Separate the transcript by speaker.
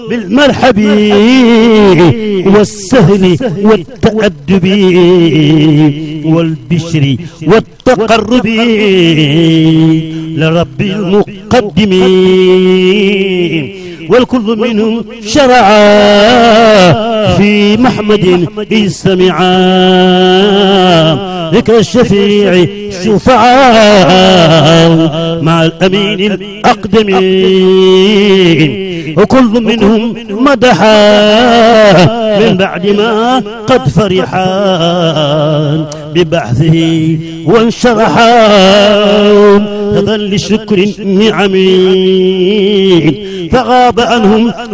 Speaker 1: بالمرحب والسهل والتأدب والبشر والتقرب لرب المقدمين، والكل منهم شرعا في محمد إذ سمعا ذكر الشفيع شفعاء مع الأمين الأقدمين، وكل منهم مدحا من بعد ما قد فرحا ببحثه وانشرحا رضا لشكر النعمين، فغاب عنهم